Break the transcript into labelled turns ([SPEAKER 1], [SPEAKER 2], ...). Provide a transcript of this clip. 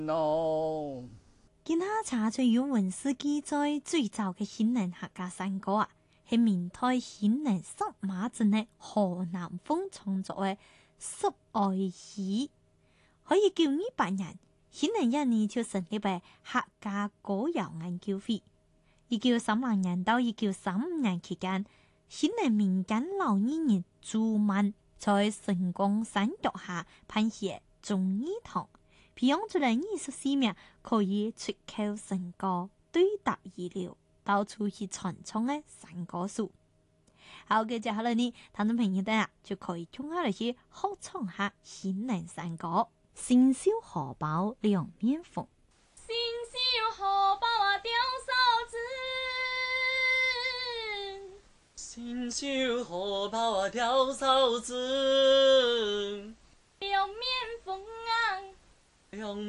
[SPEAKER 1] No。
[SPEAKER 2] 今下查出有文史記載最早嘅顯靈客家山歌啊，係明代顯靈薩馬鎮嘅河南風創作嘅《十愛詩》，可以叫200人。顯靈一年就成立為客家歌謠研究會。1930年到1935年期間，顯靈民間老藝人朱曼在成功山腳下辦寫忠義堂，培養出來24名可以出口成歌、對答如流、到處去傳唱嘅山歌手。好嘅，接下來呢，聽眾朋友哋就可以聽下嚟去合唱下顯靈山歌。新燒荷包兩面風，
[SPEAKER 3] 新燒荷包啊吊嫂子，
[SPEAKER 1] 新燒荷包啊吊嫂子，
[SPEAKER 3] 兩面風啊。